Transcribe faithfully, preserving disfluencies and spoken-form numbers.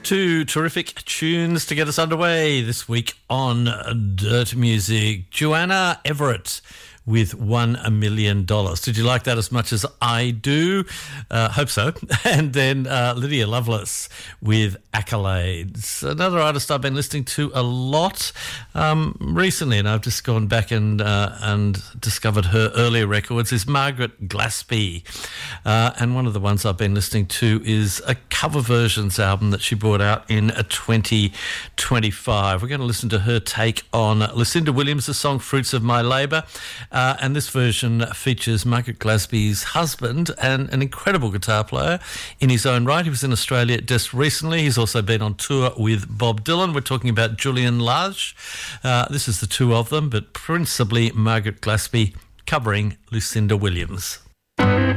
Two terrific tunes to get us underway this week on Dirt Music. Joanna Everett with one million dollars. Did you like that as much as I do? Uh, hope so. And then uh, Lydia Lovelace with Accolades. Another artist I've been listening to a lot um, recently, and I've just gone back and uh, and discovered her earlier records, is Margaret Glaspie. Uh, and one of the ones I've been listening to is a cover versions album that she brought out in twenty twenty-five. We're going to listen to her take on Lucinda Williams' song Fruits of My Labour. Uh, and this version features Margaret Glaspie's husband, and an incredible guitar player in his own right. He was in Australia just recently. He's also been on tour with Bob Dylan. We're talking about Julian Lage. Uh, this is the two of them, but principally Margaret Glaspie covering Lucinda Williams.